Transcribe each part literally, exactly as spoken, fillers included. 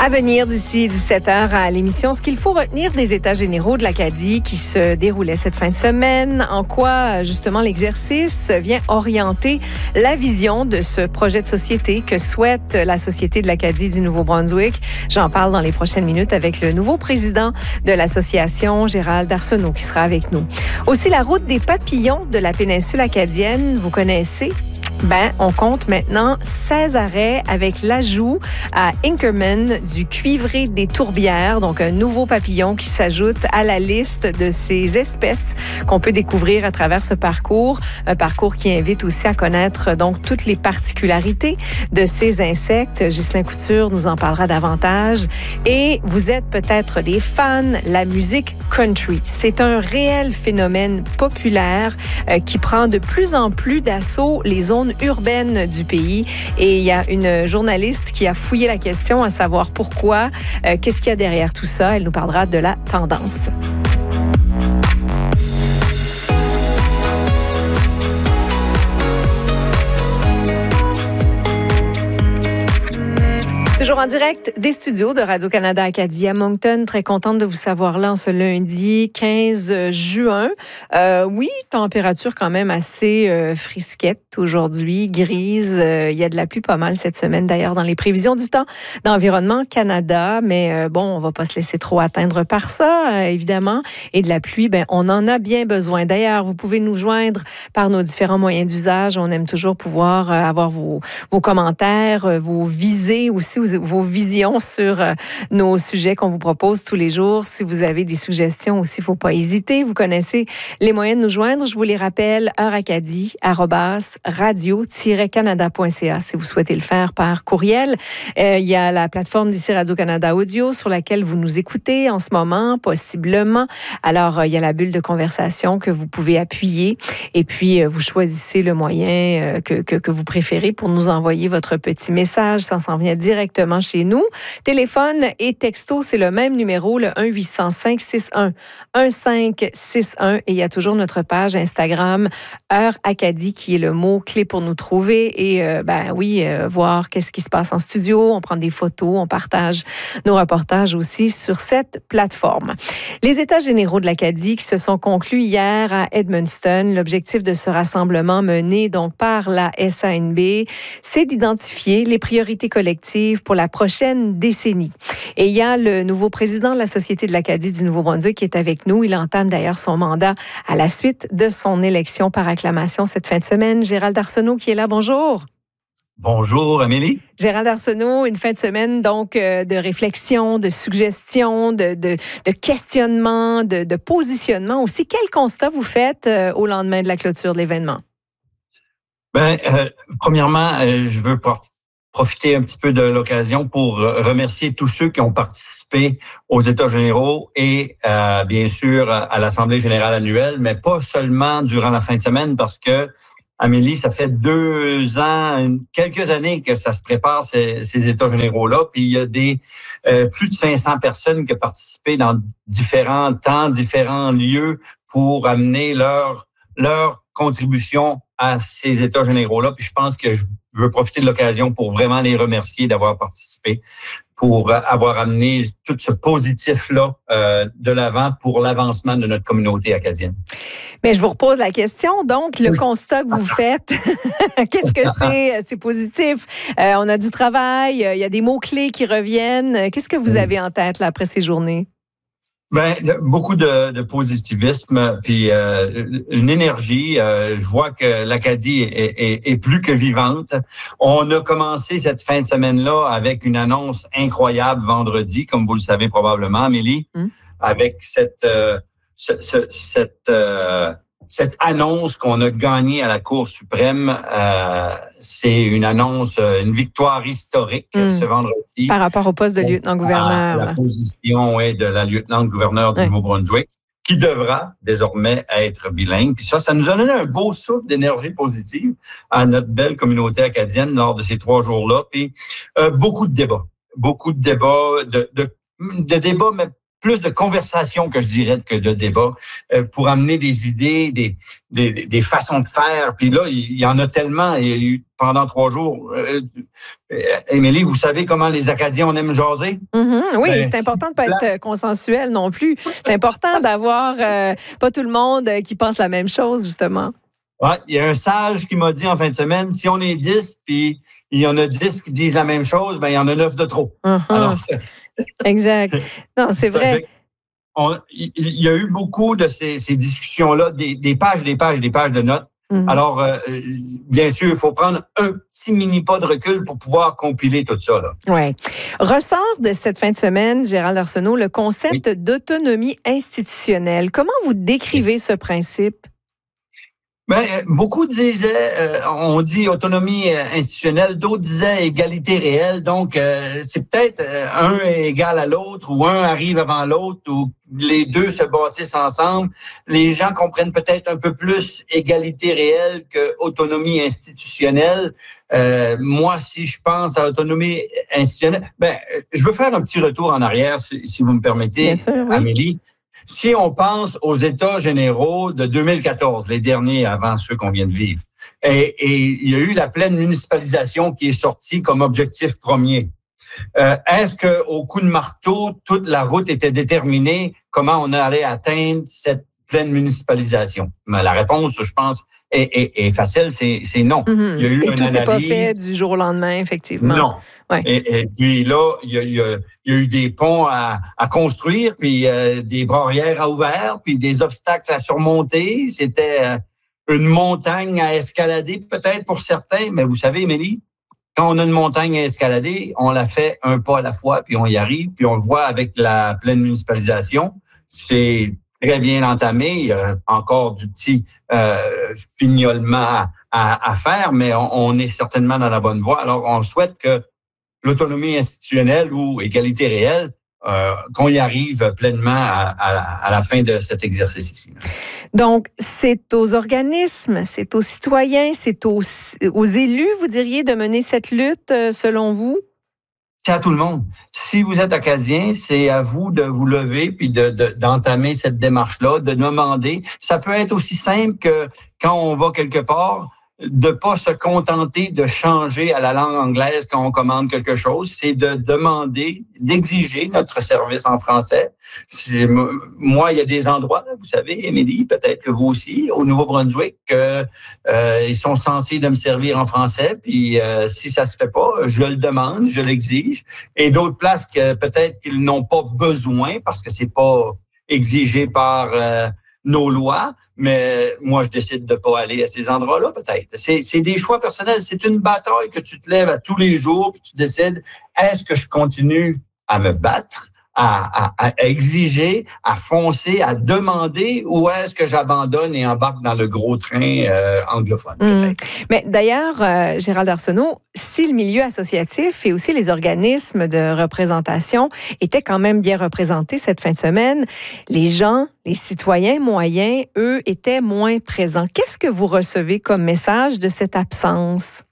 À venir d'ici dix-sept heures à l'émission, ce qu'il faut retenir des États généraux de l'Acadie qui se déroulaient cette fin de semaine, en quoi justement l'exercice vient orienter la vision de ce projet de société que souhaite la Société de l'Acadie du Nouveau-Brunswick. J'en parle dans les prochaines minutes avec le nouveau président de l'association, Gérald Arsenault, qui sera avec nous. Aussi, la route des papillons de la péninsule acadienne, vous connaissez? Ben, on compte maintenant seize arrêts avec l'ajout à Inkerman du cuivré des tourbières, donc un nouveau papillon qui s'ajoute à la liste de ces espèces qu'on peut découvrir à travers ce parcours. Un parcours qui invite aussi à connaître donc toutes les particularités de ces insectes. Ghislain Couture nous en parlera davantage. Et vous êtes peut-être des fans, la musique country. C'est un réel phénomène populaire euh, qui prend de plus en plus d'assaut les zones urbaine du pays. Et il y a une journaliste qui a fouillé la question à savoir pourquoi, euh, qu'est-ce qu'il y a derrière tout ça. Elle nous parlera de la tendance. Toujours en direct des studios de Radio-Canada Acadie à Moncton. Très contente de vous savoir là en ce lundi quinze juin. Euh, oui, température quand même assez euh, frisquette aujourd'hui, grise. Euh, il y a de la pluie pas mal cette semaine d'ailleurs dans les prévisions du temps d'Environnement Canada. Mais euh, bon, on va pas se laisser trop atteindre par ça, euh, évidemment. Et de la pluie, ben on en a bien besoin. D'ailleurs, vous pouvez nous joindre par nos différents moyens d'usage. On aime toujours pouvoir euh, avoir vos, vos commentaires, euh, vos visées aussi, vos visions sur euh, nos sujets qu'on vous propose tous les jours. Si vous avez des suggestions aussi, il ne faut pas hésiter. Vous connaissez les moyens de nous joindre. Je vous les rappelle, heuracadie arobase radio tiret canada point c a si vous souhaitez le faire par courriel. Euh, il y a la plateforme d'ici Radio-Canada Audio sur laquelle vous nous écoutez en ce moment, possiblement. Alors, euh, il y a la bulle de conversation que vous pouvez appuyer et puis euh, vous choisissez le moyen euh, que, que, que vous préférez pour nous envoyer votre petit message. Ça s'en vient directement chez nous. Téléphone et texto, c'est le même numéro, le un huit zéro cinq six un un cinq six un. Et il y a toujours notre page Instagram, Heure Acadie, qui est le mot-clé pour nous trouver. Et euh, ben oui, euh, voir qu'est-ce qui se passe en studio. On prend des photos, on partage nos reportages aussi sur cette plateforme. Les États généraux de l'Acadie qui se sont conclus hier à Edmundston. L'objectif de ce rassemblement mené donc par la S A N B, c'est d'identifier les priorités collectives pour la prochaine décennie. Et il y a le nouveau président de la Société de l'Acadie du Nouveau-Brunswick qui est avec nous. Il entame d'ailleurs son mandat à la suite de son élection par acclamation cette fin de semaine. Gérald Arsenault qui est là. Bonjour. Bonjour, Amélie. Gérald Arsenault, une fin de semaine donc euh, de réflexion, de suggestion, de, de, de questionnement, de, de positionnement aussi. Quel constat vous faites euh, au lendemain de la clôture de l'événement? Ben, euh, premièrement, euh, je veux porter profiter un petit peu de l'occasion pour remercier tous ceux qui ont participé aux États généraux et euh, bien sûr à l'Assemblée générale annuelle, mais pas seulement durant la fin de semaine parce que, Amélie, ça fait deux ans, quelques années que ça se prépare ces, ces États généraux-là, puis il y a des euh, plus de cinq cents personnes qui ont participé dans différents temps, différents lieux pour amener leur leur contribution à ces États généraux-là. Puis je pense que je Je veux profiter de l'occasion pour vraiment les remercier d'avoir participé, pour avoir amené tout ce positif-là euh, de l'avant pour l'avancement de notre communauté acadienne. Mais je vous repose la question. Donc, le oui. constat que vous faites, qu'est-ce que c'est? C'est positif. Euh, on a du travail, il y a des mots-clés qui reviennent. Qu'est-ce que vous avez en tête là, après ces journées? Ben beaucoup de, de positivisme, puis euh, une énergie. Euh, je vois que l'Acadie est, est, est plus que vivante. On a commencé cette fin de semaine-là avec une annonce incroyable vendredi, comme vous le savez probablement, Amélie, mmh. avec cette euh, ce, ce, cette euh, cette annonce qu'on a gagnée à la Cour suprême. Euh, c'est une annonce, une victoire historique mmh. ce vendredi. Par rapport au poste de lieutenant-gouverneur. La position ouais, de la lieutenant-gouverneur du ouais. Nouveau-Brunswick, qui devra désormais être bilingue. Puis ça, ça nous a donné un beau souffle d'énergie positive à notre belle communauté acadienne lors de ces trois jours-là. Puis euh, beaucoup de débats. Beaucoup de débats, de, de, de débats, mais plus de conversation que je dirais que de débat, euh, pour amener des idées, des, des, des façons de faire. Puis là, il y en a tellement. Il y a eu pendant trois jours. Euh, Émilie, vous savez comment les Acadiens, on aime jaser? Mm-hmm. Oui, Ben, c'est important de ne pas place... être consensuel non plus. C'est important d'avoir euh, pas tout le monde qui pense la même chose, justement. Ouais, il y a un sage qui m'a dit en fin de semaine, si on est dix, puis il y en a dix qui disent la même chose, ben il y en a neuf de trop. Uh-huh. Alors, exact. Non, c'est vrai. Fait, on, il y a eu beaucoup de ces, ces discussions-là, des, des pages, des pages, des pages de notes. Mm-hmm. Alors, euh, bien sûr, il faut prendre un petit mini pas de recul pour pouvoir compiler tout ça. Oui. Ressort de cette fin de semaine, Gérald Arsenault, le concept oui. d'autonomie institutionnelle. Comment vous décrivez oui. ce principe? Ben, beaucoup disaient, euh, on dit autonomie institutionnelle, d'autres disaient égalité réelle. Donc, euh, c'est peut-être euh, un est égal à l'autre ou un arrive avant l'autre ou les deux se bâtissent ensemble. Les gens comprennent peut-être un peu plus égalité réelle que autonomie institutionnelle. Euh, moi, si je pense à autonomie institutionnelle, ben, je veux faire un petit retour en arrière, si, si vous me permettez, Bien sûr, oui. Amélie. Si on pense aux États généraux de deux mille quatorze, les derniers avant ceux qu'on vient de vivre, et, et il y a eu la pleine municipalisation qui est sortie comme objectif premier. Euh, est-ce qu'au coup de marteau, toute la route était déterminée, comment on allait atteindre cette pleine municipalisation? Mais la réponse, je pense, est, est, est facile, c'est, c'est non. Mm-hmm. Il y a eu et une tout analyse. S'est pas fait du jour au lendemain, effectivement. Non. Ouais. Et, et puis là, il y a, il y a, il y a eu des ponts à, à construire, puis euh, des barrières à ouvrir, puis des obstacles à surmonter. C'était euh, une montagne à escalader, peut-être pour certains, mais vous savez, Émilie, quand on a une montagne à escalader, on la fait un pas à la fois, puis on y arrive, puis on le voit avec la pleine municipalisation. C'est très bien entamé. Il y a encore du petit euh, fignolement à, à, à faire, mais on, on est certainement dans la bonne voie. Alors, on souhaite que l'autonomie institutionnelle ou égalité réelle, euh, qu'on y arrive pleinement à, à, à la fin de cet exercice ici. Donc, c'est aux organismes, c'est aux citoyens, c'est aux, aux élus, vous diriez, de mener cette lutte, selon vous? C'est à tout le monde. Si vous êtes Acadien, c'est à vous de vous lever puis de, de, d'entamer cette démarche-là, de demander. Ça peut être aussi simple que quand on va quelque part, de pas se contenter de changer à la langue anglaise quand on commande quelque chose, c'est de demander, d'exiger notre service en français. C'est, moi, il y a des endroits, vous savez, Émilie, peut-être que vous aussi, au Nouveau-Brunswick, que euh, ils sont censés de me servir en français, puis euh, si ça se fait pas, je le demande, je l'exige. Et d'autres places que peut-être qu'ils n'ont pas besoin parce que c'est pas exigé par euh, nos lois. Mais moi, je décide de pas aller à ces endroits-là, peut-être. C'est, c'est des choix personnels. C'est une bataille que tu te lèves à tous les jours, puis tu décides, est-ce que je continue à me battre, à, à, à exiger, à foncer, à demander, ou est-ce que j'abandonne et embarque dans le gros train euh, anglophone, peut-être? Mmh. Mais d'ailleurs, euh, Gérald Arsenault, si le milieu associatif et aussi les organismes de représentation étaient quand même bien représentés cette fin de semaine, les gens, les citoyens moyens, eux, étaient moins présents. Qu'est-ce que vous recevez comme message de cette absence?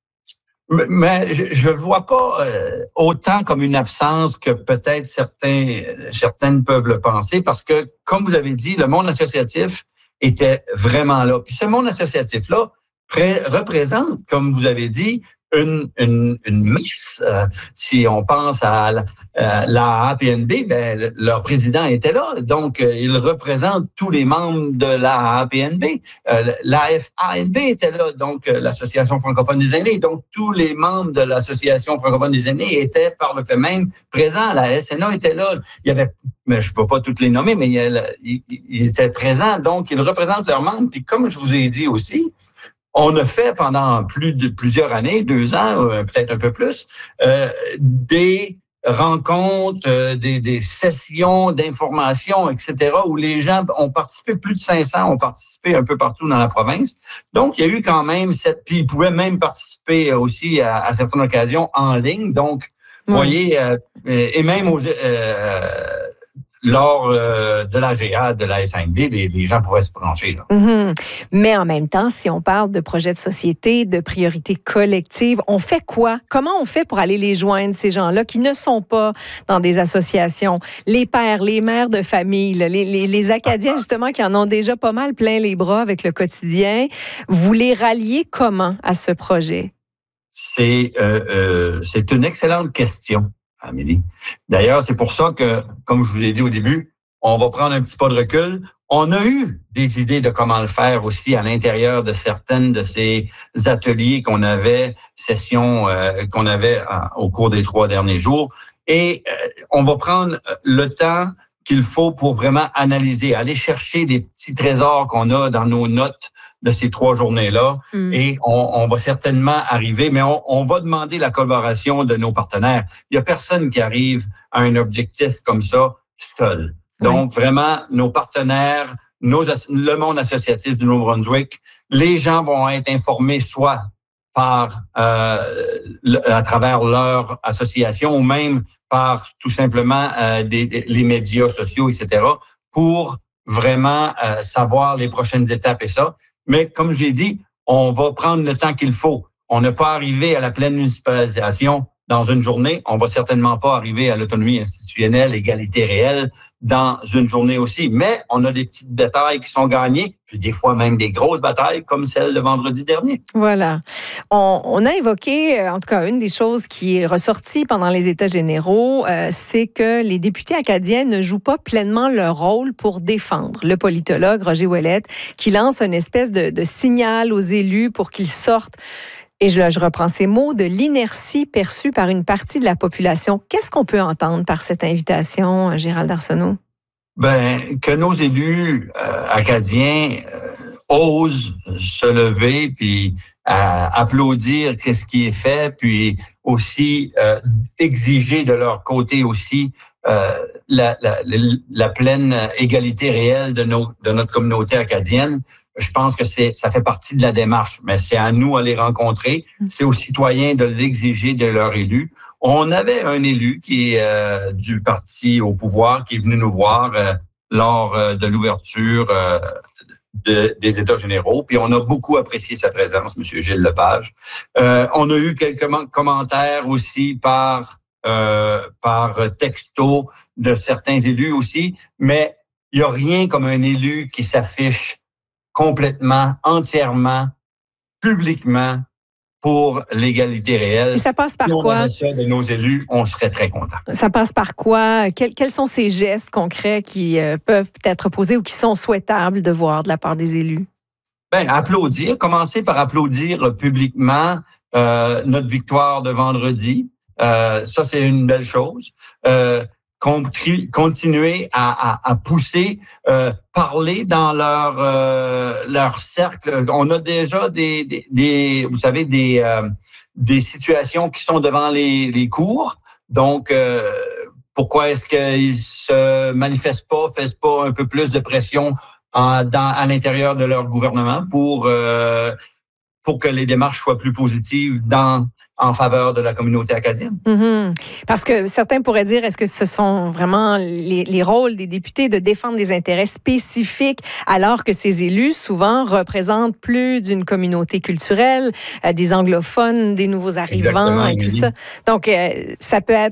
Mais je ne vois pas euh, autant comme une absence que peut-être certains, certaines peuvent le penser, parce que, comme vous avez dit, le monde associatif était vraiment là. Puis ce monde associatif-là pré- représente, comme vous avez dit, une, une, une masse. Euh, si on pense à la, euh, la A P N B, ben, leur président était là. Donc, euh, il représente tous les membres de la A P N B. Euh, l'A F A N B était là, donc euh, l'Association francophone des aînés. Donc, tous les membres de l'Association francophone des aînés étaient, par le fait même, présents. La S N A était là. Il y avait, mais je ne peux pas toutes les nommer, mais il, il, il était présent. Donc, ils représentent leurs membres. Puis, comme je vous ai dit aussi, on a fait pendant plus de plusieurs années, deux ans, peut-être un peu plus, euh, des rencontres, euh, des, des sessions d'information, et cetera, où les gens ont participé, plus de cinq cents ont participé un peu partout dans la province. Donc, il y a eu quand même cette... Puis, ils pouvaient même participer aussi à, à certaines occasions en ligne. Donc, vous mmh. voyez, euh, et même aux... Euh, lors euh, de l'A G A, de la S cinq B, les, les gens pouvaient se brancher. Là. Mm-hmm. Mais en même temps, si on parle de projets de société, de priorités collectives, on fait quoi? Comment on fait pour aller les joindre, ces gens-là qui ne sont pas dans des associations? Les pères, les mères de famille, là, les, les, les Acadiens, justement, qui en ont déjà pas mal plein les bras avec le quotidien, vous les ralliez comment à ce projet? C'est, euh, euh, c'est une excellente question, Amélie. D'ailleurs, c'est pour ça que, comme je vous ai dit au début, on va prendre un petit pas de recul. On a eu des idées de comment le faire aussi à l'intérieur de certaines de ces ateliers qu'on avait, sessions euh, qu'on avait euh, au cours des trois derniers jours. Et euh, on va prendre le temps qu'il faut pour vraiment analyser, aller chercher des petits trésors qu'on a dans nos notes de ces trois journées-là. Mm. Et on, on va certainement arriver, mais on, on va demander la collaboration de nos partenaires. Il y a personne qui arrive à un objectif comme ça seul. Oui. Donc, vraiment, nos partenaires, nos, le monde associatif du Nouveau-Brunswick, les gens vont être informés soit par euh, à travers leur association ou même par tout simplement euh, des, des, les médias sociaux, et cetera, pour vraiment euh, savoir les prochaines étapes et ça. Mais comme j'ai dit, on va prendre le temps qu'il faut. On n'est pas arrivé à la pleine municipalisation dans une journée. On va certainement pas arriver à l'autonomie institutionnelle, égalité réelle dans une journée aussi. Mais on a des petites batailles qui sont gagnées, puis des fois même des grosses batailles comme celle de vendredi dernier. Voilà. On, on a évoqué, en tout cas, une des choses qui est ressortie pendant les États généraux, euh, c'est que les députés acadiens ne jouent pas pleinement leur rôle pour défendre. Le politologue Roger Ouellette, qui lance une espèce de, de signal aux élus pour qu'ils sortent, et je, je reprends ces mots, de l'inertie perçue par une partie de la population. Qu'est-ce qu'on peut entendre par cette invitation, Gérald Arsenault? Ben, que nos élus euh, acadiens euh, osent se lever puis euh, applaudir qu'est-ce qui est fait, puis aussi euh, exiger de leur côté aussi euh, la, la, la pleine égalité réelle de, nos, de notre communauté acadienne. Je pense que c'est, ça fait partie de la démarche, mais c'est à nous à les rencontrer. C'est aux citoyens de l'exiger de leur élu. On avait un élu qui est euh, du parti au pouvoir qui est venu nous voir euh, lors euh, de l'ouverture euh, de, des États généraux, puis on a beaucoup apprécié sa présence, M. Gilles Lepage. Euh, on a eu quelques commentaires aussi par euh, par texto de certains élus aussi, mais il n'y a rien comme un élu qui s'affiche complètement, entièrement, publiquement pour l'égalité réelle. Et ça passe par si on quoi? avait ça de nos élus, on serait très contents. Ça passe par quoi? Quels, quels sont ces gestes concrets qui euh, peuvent être posés ou qui sont souhaitables de voir de la part des élus? Bien, applaudir. Commencer par applaudir publiquement euh, notre victoire de vendredi. Euh, ça, c'est une belle chose. Euh, continuer à, à, à pousser, euh, parler dans leur euh, leur cercle. On a déjà des, des, des vous savez, des euh, des situations qui sont devant les, les cours. Donc, euh, pourquoi est-ce qu'ils se manifestent pas, fassent pas un peu plus de pression en, dans, à l'intérieur de leur gouvernement pour euh, pour que les démarches soient plus positives dans en faveur de la communauté acadienne. Mm-hmm. Parce que certains pourraient dire, est-ce que ce sont vraiment les, les rôles des députés de défendre des intérêts spécifiques, alors que ces élus, souvent, représentent plus d'une communauté culturelle, euh, des anglophones, des nouveaux arrivants. Exactement, et tout ça. Donc, euh, ça peut être